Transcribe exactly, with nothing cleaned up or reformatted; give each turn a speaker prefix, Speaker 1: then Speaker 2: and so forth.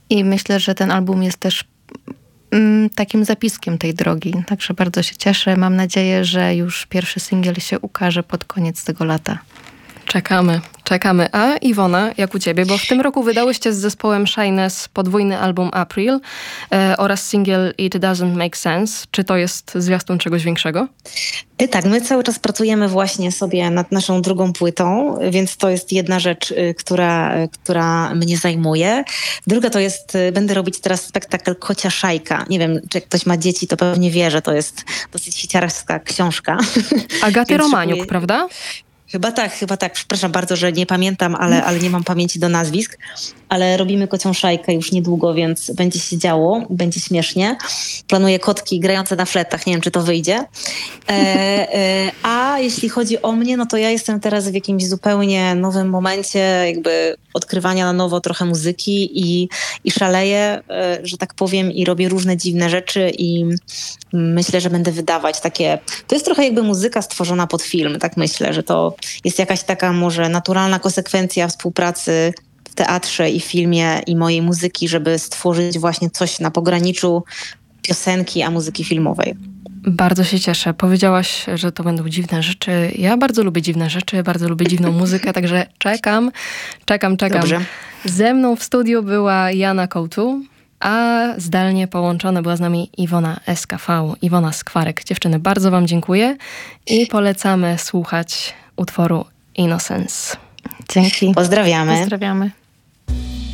Speaker 1: I myślę, że ten album jest też mm, takim zapiskiem tej drogi. Także bardzo się cieszę. Mam nadzieję, że już pierwszy singiel się ukaże pod koniec tego lata.
Speaker 2: Czekamy, czekamy. A Iwona, jak u ciebie? Bo w tym roku wydałyście z zespołem Shyness podwójny album April e, oraz singiel It Doesn't Make Sense. Czy to jest zwiastun czegoś większego?
Speaker 3: Y, Tak, my cały czas pracujemy właśnie sobie nad naszą drugą płytą, więc to jest jedna rzecz, y, która, y, która mnie zajmuje. Druga to jest, y, będę robić teraz spektakl Kocia Szajka. Nie wiem, czy jak ktoś ma dzieci, to pewnie wie, że to jest dosyć hiciarska książka.
Speaker 2: Agaty
Speaker 3: Więc
Speaker 2: Romaniuk,
Speaker 3: szykuję-
Speaker 2: prawda?
Speaker 3: Chyba tak, chyba tak. Przepraszam bardzo, że nie pamiętam, ale, ale nie mam pamięci do nazwisk. Ale robimy Kocią Szajkę już niedługo, więc będzie się działo, będzie śmiesznie. Planuję kotki grające na fletach, nie wiem, czy to wyjdzie. E, e, a jeśli chodzi o mnie, no to ja jestem teraz w jakimś zupełnie nowym momencie, jakby odkrywania na nowo trochę muzyki i, i szaleję, e, że tak powiem, i robię różne dziwne rzeczy i myślę, że będę wydawać takie... To jest trochę jakby muzyka stworzona pod film, tak myślę, że to jest jakaś taka może naturalna konsekwencja współpracy w teatrze i filmie i mojej muzyki, żeby stworzyć właśnie coś na pograniczu piosenki, a muzyki filmowej.
Speaker 2: Bardzo się cieszę. Powiedziałaś, że to będą dziwne rzeczy. Ja bardzo lubię dziwne rzeczy, bardzo lubię dziwną muzykę, także czekam, czekam, czekam.
Speaker 3: Dobrze.
Speaker 2: Ze mną w studiu była Jana Kołtu, a zdalnie połączona była z nami Iwona S K V, Iwona Skwarek. Dziewczyny, bardzo wam dziękuję i polecamy słuchać utworu Innocence.
Speaker 1: Dzięki.
Speaker 3: Pozdrawiamy.
Speaker 1: Pozdrawiamy.